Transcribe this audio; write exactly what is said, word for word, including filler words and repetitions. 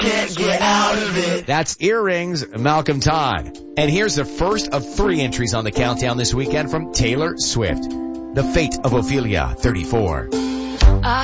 Can't get out of it. That's Earrings, Malcolm Todd. And here's the first of three entries on the countdown this weekend from Taylor Swift. The Fate of Ophelia, thirty-four.